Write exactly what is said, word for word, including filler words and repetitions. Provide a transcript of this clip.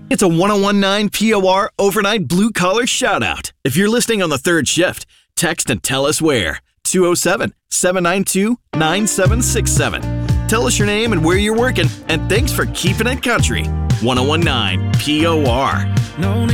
It's a one oh one nine P O R overnight blue-collar shout-out. If you're listening on the third shift, text and tell us where. two oh seven, seven nine two, nine seven six seven. Tell us your name and where you're working, and thanks for keeping it country. one oh one nine P O R. No